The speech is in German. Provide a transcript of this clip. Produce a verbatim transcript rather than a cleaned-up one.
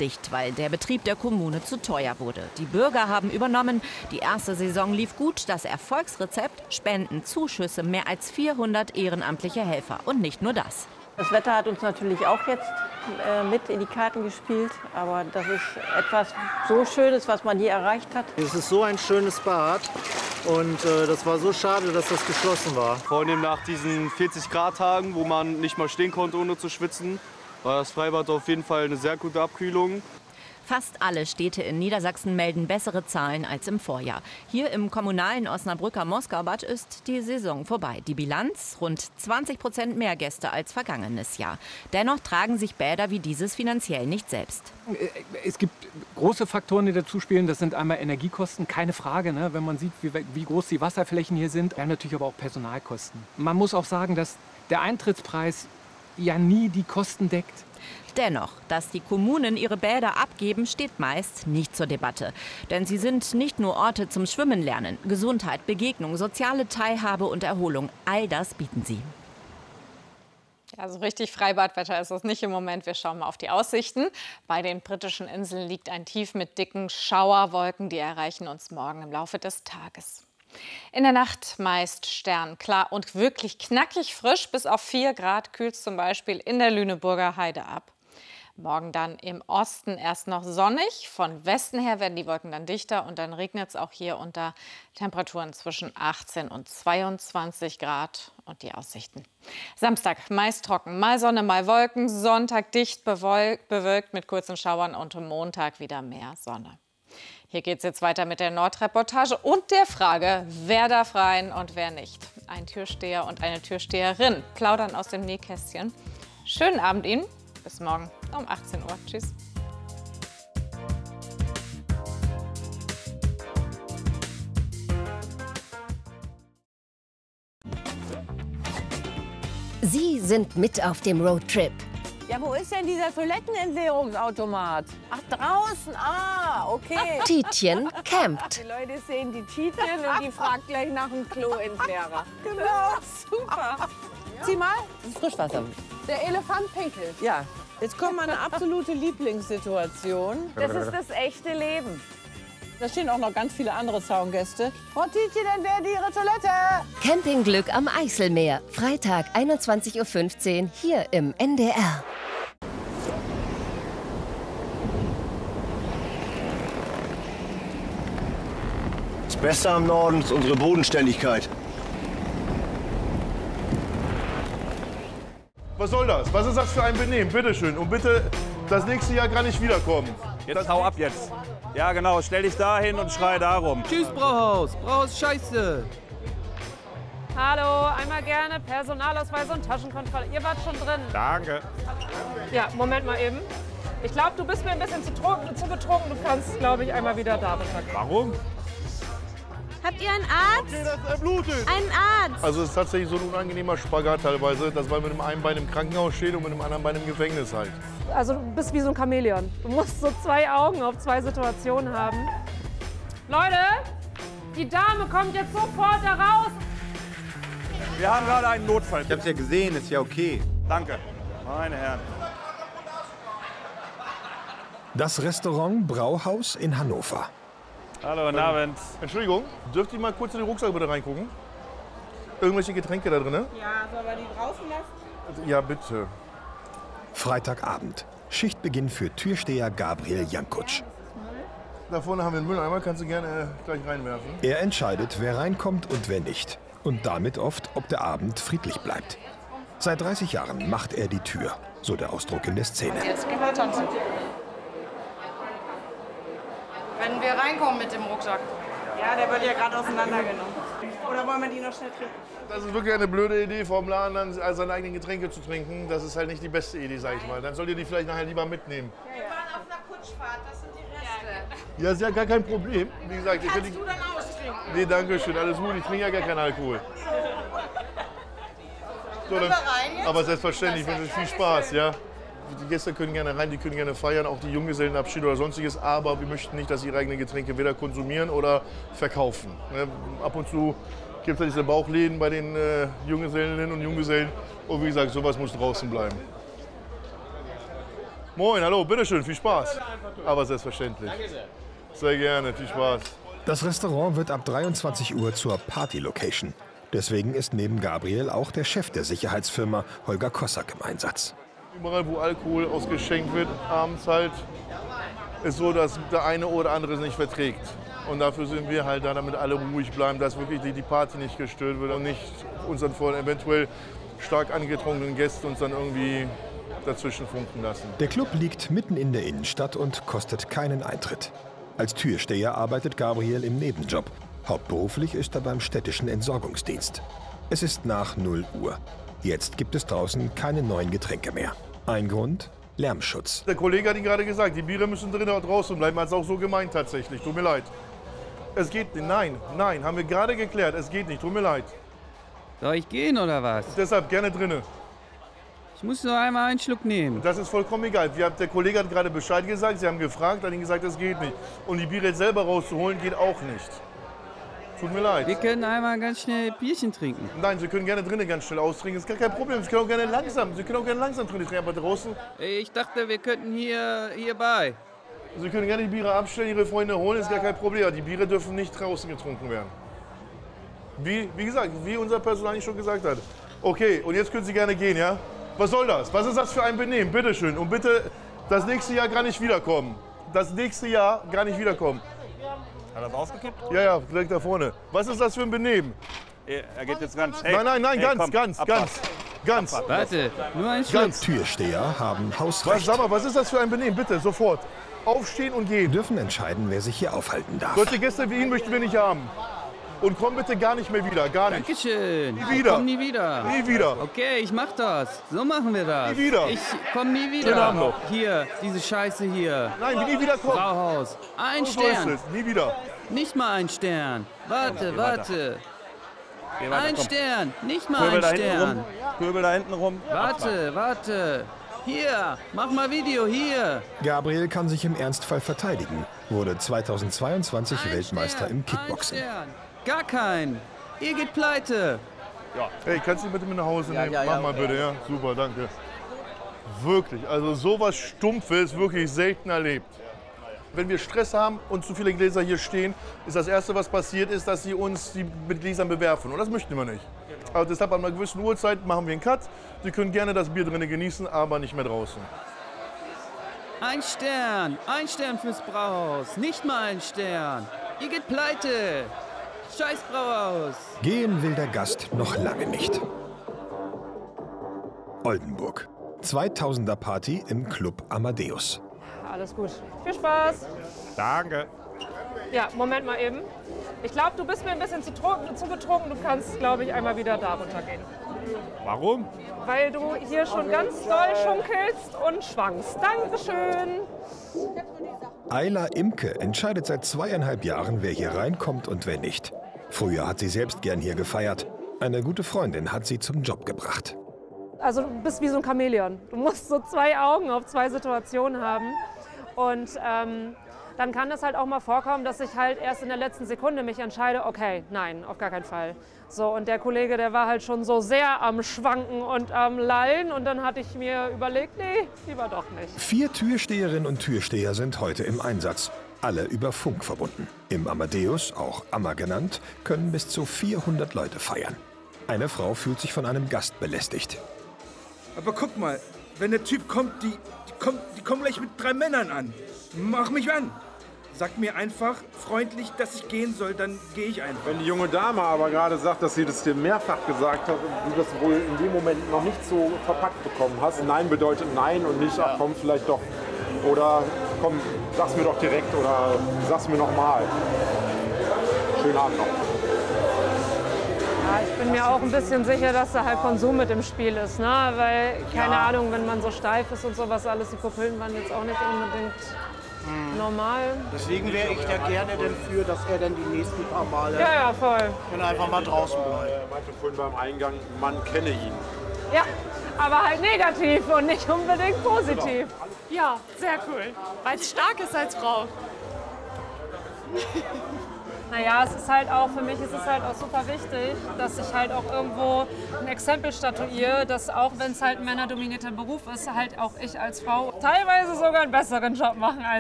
dicht, weil der Betrieb der Kommune zu teuer wurde. Die Bürger haben übernommen. Die erste Saison lief gut. Das Erfolgsrezept: Spenden, Zuschüsse, mehr als vierhundert ehrenamtliche Helfer. Und nicht nur das. Das Wetter hat uns natürlich auch jetzt äh, mit in die Karten gespielt. Aber das ist etwas so Schönes, was man hier erreicht hat. Es ist so ein schönes Bad. Und äh, das war so schade, dass das geschlossen war. Vor allem nach diesen vierzig Grad Tagen, wo man nicht mal stehen konnte, ohne zu schwitzen, war das Freibad auf jeden Fall eine sehr gute Abkühlung. Fast alle Städte in Niedersachsen melden bessere Zahlen als im Vorjahr. Hier im kommunalen Osnabrücker Moskaubad ist die Saison vorbei. Die Bilanz: rund zwanzig Prozent mehr Gäste als vergangenes Jahr. Dennoch tragen sich Bäder wie dieses finanziell nicht selbst. Es gibt große Faktoren, die dazu spielen. Das sind einmal Energiekosten, keine Frage, ne? Wenn man sieht, wie, wie groß die Wasserflächen hier sind. Wir haben natürlich aber auch Personalkosten. Man muss auch sagen, dass der Eintrittspreis ja nie die Kosten deckt. Dennoch, dass die Kommunen ihre Bäder abgeben, steht meist nicht zur Debatte. Denn sie sind nicht nur Orte zum Schwimmen lernen. Gesundheit, Begegnung, soziale Teilhabe und Erholung, all das bieten sie. Ja, so richtig Freibadwetter ist es nicht im Moment. Wir schauen mal auf die Aussichten. Bei den britischen Inseln liegt ein Tief mit dicken Schauerwolken. Die erreichen uns morgen im Laufe des Tages. In der Nacht meist sternklar und wirklich knackig frisch. Bis auf vier Grad kühlt es zum Beispiel in der Lüneburger Heide ab. Morgen dann im Osten erst noch sonnig. Von Westen her werden die Wolken dann dichter und dann regnet es auch hier unter. Temperaturen zwischen achtzehn und zweiundzwanzig Grad und die Aussichten. Samstag meist trocken, mal Sonne, mal Wolken. Sonntag dicht bewölkt mit kurzen Schauern und Montag wieder mehr Sonne. Hier geht es jetzt weiter mit der Nordreportage und der Frage, wer darf rein und wer nicht. Ein Türsteher und eine Türsteherin plaudern aus dem Nähkästchen. Schönen Abend Ihnen. Bis morgen um achtzehn Uhr. Tschüss. Sie sind mit auf dem Roadtrip. Ja, wo ist denn dieser Toilettenentleerungsautomat? Ach, draußen. Ah, okay. Tietjen campt. Die Leute sehen die Tietjen und die fragt gleich nach dem Kloentleerer. Genau, super. Sieh mal. Das ist Frischwasser. Der Elefant pinkelt. Ja. Jetzt kommt mal eine absolute Lieblingssituation. Das ist das echte Leben. Da stehen auch noch ganz viele andere Zaungäste. Frau Tietjen, entleert Ihre Toilette. Campingglück am Eiselmeer. Freitag einundzwanzig Uhr fünfzehn hier im N D R. Das Beste am Norden ist unsere Bodenständigkeit. Was soll das? Was ist das für ein Benehmen? Bitte schön. Und bitte das nächste Jahr gar nicht wiederkommen. Jetzt hau ab jetzt. Ja genau, stell dich da hin und schrei darum. Tschüss Brauhaus, Brauhaus scheiße. Hallo, einmal gerne Personalausweis und Taschenkontrolle. Ihr wart schon drin. Danke. Ja, Moment mal eben. Ich glaube, du bist mir ein bisschen zu, zu betrunken. Du kannst, glaube ich, einmal wieder da bleiben. Warum? Habt ihr einen Arzt? Okay, das blutet. Einen Arzt? Also es ist tatsächlich so ein unangenehmer Spagat teilweise, dass man mit dem einen Bein im Krankenhaus steht und mit dem anderen Bein im Gefängnis halt. Also du bist wie so ein Chamäleon. Du musst so zwei Augen auf zwei Situationen haben. Leute, die Dame kommt jetzt sofort da raus. Wir haben gerade einen Notfall. Ich hab's ja gesehen, ist ja okay. Danke, meine Herren. Das Restaurant Brauhaus in Hannover. Hallo, guten Abend. Entschuldigung, dürft ihr mal kurz in den Rucksack bitte reingucken? Irgendwelche Getränke da drin? Ja, sollen wir die draußen lassen? Ja, bitte. Freitagabend. Schichtbeginn für Türsteher Gabriel Jankutsch. Da vorne haben wir einen Mülleimer, kannst du gerne gleich reinwerfen. Er entscheidet, wer reinkommt und wer nicht. Und damit oft, ob der Abend friedlich bleibt. Seit dreißig Jahren macht er die Tür, so der Ausdruck in der Szene. Jetzt gehen wir tanzen. Wenn wir reinkommen mit dem Rucksack. Ja, der wird ja gerade auseinandergenommen. Oder wollen wir die noch schnell trinken? Das ist wirklich eine blöde Idee, vom Laden dann seine eigenen Getränke zu trinken. Das ist halt nicht die beste Idee, sag ich mal. Dann sollt ihr die vielleicht nachher lieber mitnehmen. Wir waren auf einer Kutschfahrt, das sind die Reste. Ja, ist ja gar kein Problem. Wie gesagt, Kannst ich du dann austrinken? Nee, danke schön, alles gut. Ich trinke ja gar keinen Alkohol. So, dann, aber selbstverständlich, ich wünsche euch viel Spaß, ja. Die Gäste können gerne rein, die können gerne feiern, auch die Junggesellenabschiede oder sonstiges, aber wir möchten nicht, dass sie ihre eigenen Getränke weder konsumieren oder verkaufen. Ne? Ab und zu gibt es ja diese Bauchläden bei den äh, Junggesellinnen und Junggesellen und wie gesagt, sowas muss draußen bleiben. Moin, hallo, bitteschön, viel Spaß. Aber selbstverständlich. Danke sehr. Sehr gerne, viel Spaß. Das Restaurant wird ab dreiundzwanzig Uhr zur Party-Location. Deswegen ist neben Gabriel auch der Chef der Sicherheitsfirma, Holger Kossack, im Einsatz. Überall, wo Alkohol ausgeschenkt wird, abends halt, ist so, dass der eine oder andere es nicht verträgt. Und dafür sind wir halt da, damit alle ruhig bleiben, dass wirklich die Party nicht gestört wird und nicht unseren von eventuell stark angetrunkenen Gästen uns dann irgendwie dazwischen funken lassen. Der Club liegt mitten in der Innenstadt und kostet keinen Eintritt. Als Türsteher arbeitet Gabriel im Nebenjob. Hauptberuflich ist er beim städtischen Entsorgungsdienst. Es ist nach null Uhr. Jetzt gibt es draußen keine neuen Getränke mehr. Ein Grund? Lärmschutz. Der Kollege hat Ihnen gerade gesagt, die Biere müssen drinnen oder draußen bleiben. Hat es auch so gemeint tatsächlich. Tut mir leid. Es geht nicht. Nein, nein, haben wir gerade geklärt. Es geht nicht. Tut mir leid. Soll ich gehen oder was? Deshalb gerne drinnen. Ich muss nur einmal einen Schluck nehmen. Das ist vollkommen egal. Der Kollege hat gerade Bescheid gesagt. Sie haben gefragt, hat Ihnen gesagt, es geht nicht. Und die Biere jetzt selber rauszuholen, geht auch nicht. Tut mir leid. Wir können einmal ganz schnell Bierchen trinken. Nein, Sie können gerne drinnen ganz schnell austrinken. Das ist gar kein Problem. Sie können auch gerne langsam. Sie können auch gerne langsam trinken, aber draußen. Ich dachte, wir könnten hier hierbei. Sie können gerne die Biere abstellen, Ihre Freunde holen, ist gar kein Problem. Die Biere dürfen nicht draußen getrunken werden. Wie, wie gesagt, wie unser Personal schon gesagt hat. Okay, und jetzt können Sie gerne gehen, ja? Was soll das? Was ist das für ein Benehmen? Bitteschön. Und bitte das nächste Jahr gar nicht wiederkommen. Das nächste Jahr gar nicht wiederkommen. Hat er rausgekippt? Ja, ja, direkt da vorne. Was ist das für ein Benehmen? Er geht jetzt ganz. Hey, nein, nein, nein, hey, ganz, komm, ganz, Abfahrt. ganz, ganz. Abfahrt. Warte, nur ein Schluck. Türsteher haben Was, Hausrecht. sag mal, was ist das für ein Benehmen? Bitte, sofort. Aufstehen und gehen. Dürfen entscheiden, wer sich hier aufhalten darf. Solche Gäste wie ihn möchten wir nicht haben. Und komm bitte gar nicht mehr wieder, gar nicht. Dankeschön. Nie wieder. Ich komm nie wieder. Nie wieder. Okay, ich mach das. So machen wir das. Nie wieder. Ich komm nie wieder. Schönen Abend noch. Hier, diese Scheiße hier. Nein, nie wieder kommen. Brauhaus. Ein So ist Stern. es. Nie wieder. Nicht mal ein Stern. Warte, Geh warte. Geh weiter, Ein komm. Stern. Nicht mal Pöbel ein da hinten Stern. rum. Pöbel da hinten rum. Warte, warte. Hier, mach mal Video, hier. Gabriel kann sich im Ernstfall verteidigen, wurde zweitausendzweiundzwanzig Weltmeister im Kickboxen. Ein Stern. Gar kein. Ihr geht pleite. Ja. Hey, kannst du mich bitte mit nach Hause Ja, nehmen? ja, Mach ja, mal ja. bitte, ja? Super, danke. Wirklich, also sowas Stumpfes wirklich selten erlebt. Wenn wir Stress haben und zu viele Gläser hier stehen, ist das Erste, was passiert, ist, dass sie uns die mit Gläsern bewerfen. Und das möchten wir nicht. Aber deshalb an einer gewissen Uhrzeit machen wir einen Cut. Sie können gerne das Bier drinnen genießen, aber nicht mehr draußen. Ein Stern. Ein Stern fürs Brauhaus. Nicht mal ein Stern. Ihr geht pleite. Scheiß Brauhaus. Gehen will der Gast noch lange nicht. Oldenburg. zweitausender Party im Club Amadeus. Alles gut. Viel Spaß. Danke. Ja, Moment mal eben. Ich glaube, du bist mir ein bisschen zu, zu betrunken. Du kannst, glaube ich, einmal wieder da runtergehen. Warum? Weil du hier schon ganz doll schunkelst und schwankst. Dankeschön. Ayla Imke entscheidet seit zweieinhalb Jahren, wer hier reinkommt und wer nicht. Früher hat sie selbst gern hier gefeiert. Eine gute Freundin hat sie zum Job gebracht. Also du bist wie so ein Chamäleon. Du musst so zwei Augen auf zwei Situationen haben. Und ähm, dann kann es halt auch mal vorkommen, dass ich halt erst in der letzten Sekunde mich entscheide, okay, nein, auf gar keinen Fall. So, und der Kollege, der war halt schon so sehr am Schwanken und am Lallen. Und dann hatte ich mir überlegt, nee, lieber doch nicht. Vier Türsteherinnen und Türsteher sind heute im Einsatz. Alle über Funk verbunden. Im Amadeus, auch Amma genannt, können bis zu vierhundert Leute feiern. Eine Frau fühlt sich von einem Gast belästigt. Aber guck mal, wenn der Typ kommt, die, die, kommt, die kommen gleich mit drei Männern an. Mach mich an. Sag mir einfach freundlich, dass ich gehen soll, dann gehe ich einfach. Wenn die junge Dame aber gerade sagt, dass sie das dir mehrfach gesagt hat und du das wohl in dem Moment noch nicht so verpackt bekommen hast. Nein bedeutet nein und nicht, ach komm, vielleicht doch. Oder komm, sag's mir doch direkt oder sag's mir nochmal. Schönen Abend noch. Ja, ich bin mir auch ein bisschen sicher, dass da halt Konsum mit im Spiel ist, ne? Weil, keine Ja. Ahnung, wenn man so steif ist und sowas alles, die Pupillen waren jetzt auch nicht unbedingt Mhm. normal. Deswegen wäre ich da gerne dafür, dass er dann die nächsten paar Male Ja, ja, voll. dann einfach mal draußen bleibt. Er meinte vorhin beim Eingang, man kenne ihn. Ja, aber halt negativ und nicht unbedingt positiv. Ja, sehr cool. Weil es stark ist als Frau. Naja, es ist halt auch, für mich ist es halt auch super wichtig, dass ich halt auch irgendwo ein Exempel statuiere, dass auch wenn es halt ein männerdominierter Beruf ist, halt auch ich als Frau teilweise sogar einen besseren Job machen als